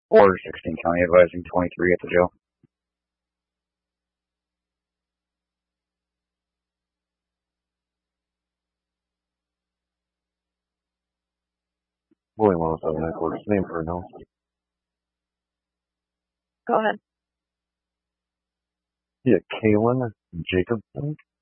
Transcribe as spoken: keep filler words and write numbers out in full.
Or sixteen County advising twenty-three at the jail. William one oh seven headquarters, name for announcement. Go ahead. Yeah, Kaylin Jacobson.